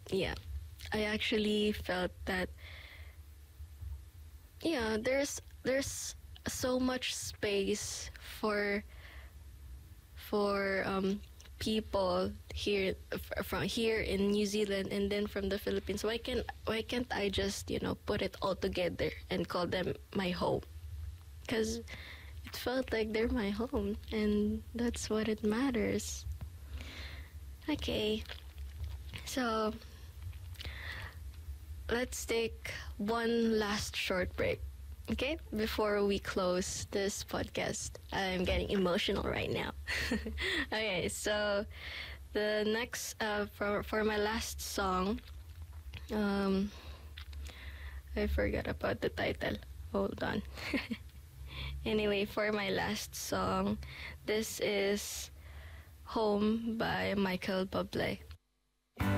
yeah, I actually felt that, yeah, there's so much space for people here from here in New Zealand and then from the Philippines. Why can't I just put it all together and call them my home? Because it felt like they're my home, and that's what it matters. Okay, so let's take one last short break. Okay, before we close this podcast, I'm getting emotional right now. Okay, so the next for my last song, um, I forgot about the title. Hold on. Anyway, for my last song, this is "Home" by Michael Bublé.